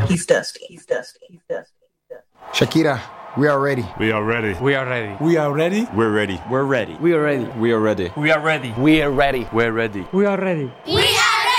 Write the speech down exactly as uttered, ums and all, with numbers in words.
He's dusty. He's dusty. He's dusty. Shakira, we are ready. We are ready. We are ready. We are ready. We're ready. We're ready. We are ready. We are ready. We are ready. We are ready. We're ready. We are ready. We are ready.